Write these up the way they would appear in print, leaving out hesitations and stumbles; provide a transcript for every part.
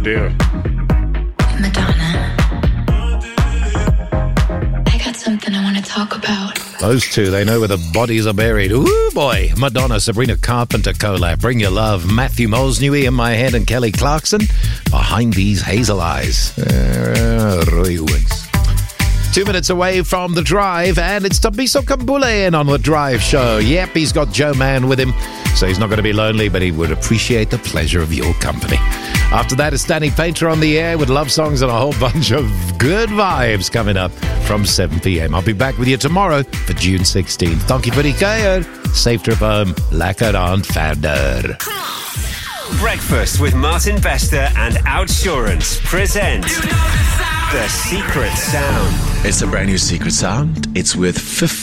Dear. Madonna, I got something I want to talk about. Those two, they know where the bodies are buried. Ooh, boy. Madonna, Sabrina Carpenter collab. Bring Your Love. Matthew Molesnewy in my head and Kelly Clarkson. Behind These Hazel Eyes. Roy Woods. 2 minutes away from The Drive, and it's Tabiso Kambule in on The Drive show. Yep, he's got Joe Mann with him, so he's not going to be lonely, but he would appreciate the pleasure of your company. After that, it's Danny Painter on the air with love songs and a whole bunch of good vibes coming up from 7 p.m. I'll be back with you tomorrow for June 16th. Thank you for the care. Safe trip home. Lekker aan verder. Breakfast with Martin Bester and Outsurance present The Secret Sound. It's a brand new secret sound. It's worth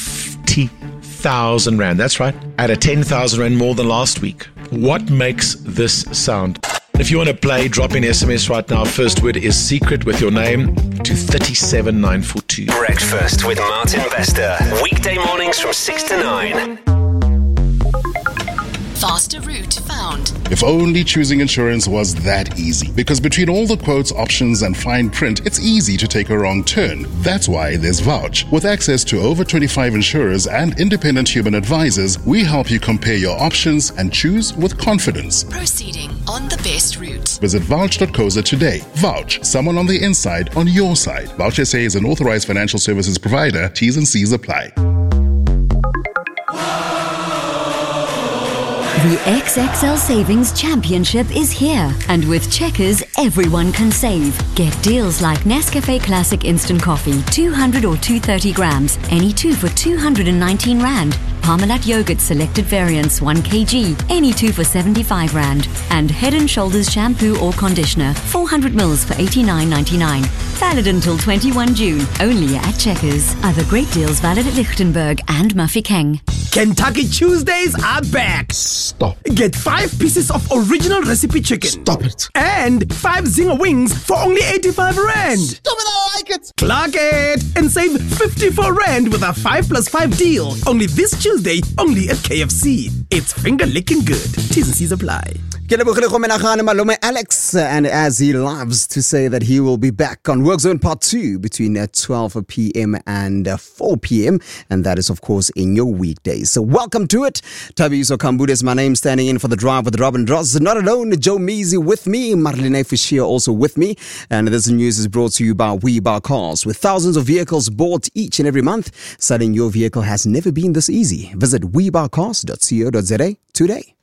50,000 Rand. That's right. At a 10,000 Rand more than last week. What makes this sound? If you want to play, drop in SMS right now. First word is secret with your name to 37942. Breakfast with Martin Bester. Weekday mornings from 6 to 9. Faster route found. If only choosing insurance was that easy. Because between all the quotes, options, and fine print, it's easy to take a wrong turn. That's why there's Vouch. With access to over 25 insurers and independent human advisors, we help you compare your options and choose with confidence. Proceeding on the best route. Visit vouch.co.za today. Vouch, someone on the inside on your side. Vouch SA is an authorized financial services provider. T's and C's apply. The XXL Savings Championship is here, and with Checkers, everyone can save. Get deals like Nescafe Classic Instant Coffee, 200 or 230 grams, any two for 219 Rand. Parmalat Yogurt Selected Variants, 1 kg, any two for 75 Rand. And Head & Shoulders Shampoo or Conditioner, 400 mils for 89.99. Valid until 21 June, only at Checkers. Other great deals valid at Lichtenberg and Mafeking. Kentucky Tuesdays are back. Stop. Get 5 pieces of original recipe chicken. Stop it. And 5 Zinger wings for only 85 Rand. Stop it, I like it. Clock it and save 54 Rand with a 5+5 deal. Only this Tuesday, only at KFC. It's finger licking good. T's and C's apply. Alex, and as he loves to say that he will be back on Work Zone Part 2 between 12 p.m. and 4 p.m. and that is of course in your weekdays. So welcome to it. Tabiso Kambule is my name, standing in for The Drive with Robin Dross. Not alone, Joe Measy with me, Marlene Fischer also with me, and this news is brought to you by WeBuy Cars. With thousands of vehicles bought each and every month, selling your vehicle has never been this easy. Visit webuycars.co.za today.